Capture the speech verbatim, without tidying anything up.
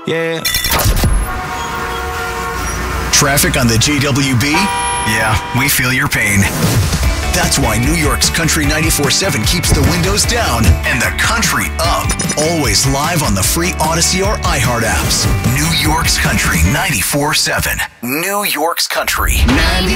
Yeah. Traffic on the J W B? Yeah, we feel your pain. That's why New York's Country ninety-four seven keeps the windows down and the country up. Always live on the free Odyssey or iHeart apps. New York's Country ninety-four seven. New York's Country ninety-four.